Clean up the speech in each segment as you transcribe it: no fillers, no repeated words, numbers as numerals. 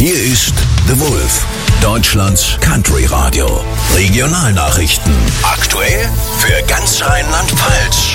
Hier ist The Wolf, Deutschlands Country Radio. Regionalnachrichten. Aktuell für ganz Rheinland-Pfalz.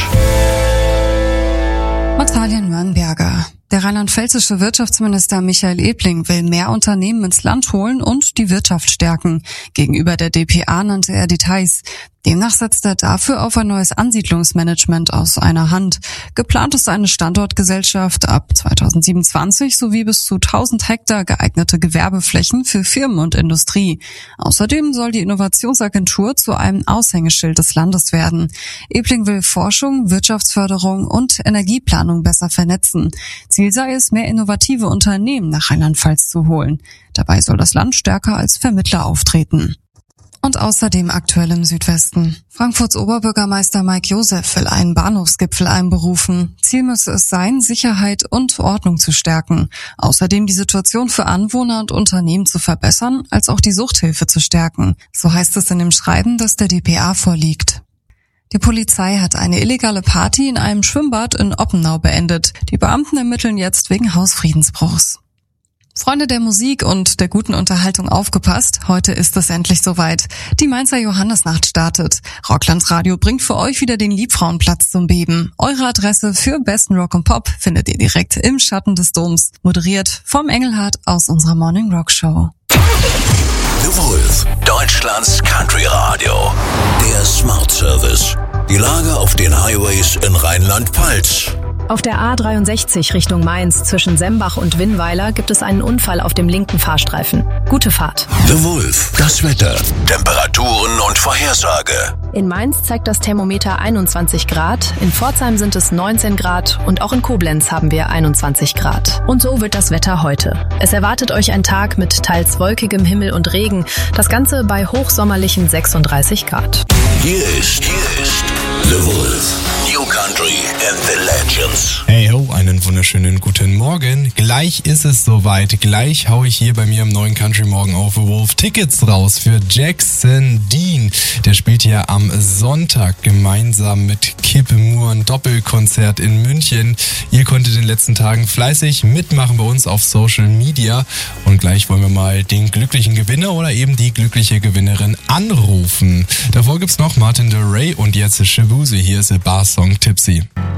Magdalena Nürnberger. Der rheinland-pfälzische Wirtschaftsminister Michael Ebling will mehr Unternehmen ins Land holen und die Wirtschaft stärken. Gegenüber der dpa nannte er Details. Demnach setzt er dafür auf ein neues Ansiedlungsmanagement aus einer Hand. Geplant ist eine Standortgesellschaft ab 2027 sowie bis zu 1000 Hektar geeignete Gewerbeflächen für Firmen und Industrie. Außerdem soll die Innovationsagentur zu einem Aushängeschild des Landes werden. Ebling will Forschung, Wirtschaftsförderung und Energieplanung besser vernetzen. Ziel sei es, mehr innovative Unternehmen nach Rheinland-Pfalz zu holen. Dabei soll das Land stärker als Vermittler auftreten. Und außerdem aktuell im Südwesten. Frankfurts Oberbürgermeister Mike Joseph will einen Bahnhofsgipfel einberufen. Ziel müsse es sein, Sicherheit und Ordnung zu stärken. Außerdem die Situation für Anwohner und Unternehmen zu verbessern, als auch die Suchthilfe zu stärken. So heißt es in dem Schreiben, das der dpa vorliegt. Die Polizei hat eine illegale Party in einem Schwimmbad in Oppenau beendet. Die Beamten ermitteln jetzt wegen Hausfriedensbruchs. Freunde der Musik und der guten Unterhaltung aufgepasst, heute ist es endlich soweit. Die Mainzer Johannesnacht startet. Rocklands Radio bringt für euch wieder den Liebfrauenplatz zum Beben. Eure Adresse für besten Rock und Pop findet ihr direkt im Schatten des Doms. Moderiert vom Engelhardt aus unserer Morning Rock Show. The Wolf, Deutschlands Country Radio. Der Smart Service. Die Lage auf den Highways in Rheinland-Pfalz. Auf der A63 Richtung Mainz zwischen Sembach und Winnweiler gibt es einen Unfall auf dem linken Fahrstreifen. Gute Fahrt. The Wolf, das Wetter, Temperaturen und Vorhersage. In Mainz zeigt das Thermometer 21 Grad, in Pforzheim sind es 19 Grad und auch in Koblenz haben wir 21 Grad. Und so wird das Wetter heute. Es erwartet euch ein Tag mit teils wolkigem Himmel und Regen, das Ganze bei hochsommerlichen 36 Grad. Hier ist The Wolf, New Country and the Legends. Hey ho, einen wunderschönen guten Morgen. Gleich ist es soweit. Gleich hau ich hier bei mir im neuen Country Morgen auf The Wolf Tickets raus für Jackson Dean. Der spielt hier am Sonntag gemeinsam mit Kip Moore ein Doppelkonzert in München. Ihr konntet in den letzten Tagen fleißig mitmachen bei uns auf Social Media. Und gleich wollen wir mal den glücklichen Gewinner oder eben die glückliche Gewinnerin anrufen. Davor gibt's noch Martin Del Rey und jetzt Shabuzi. Hier ist der Bar-Song Tipsy.